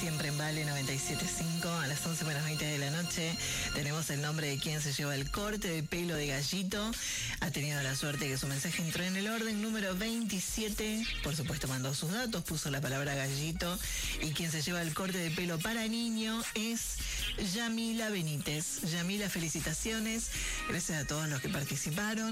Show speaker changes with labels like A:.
A: siempre en Vale 97.5 a las 11 menos 20 de la noche. Tenemos el nombre de quien se lleva el corte de pelo de Gallito. Ha tenido la suerte que su mensaje entró en el orden número 27. Por supuesto mandó sus datos, puso la palabra Gallito. Y quien se lleva el corte de pelo para niño es Yamila Benítez. Yamila, felicitaciones. Gracias a todos los que participaron.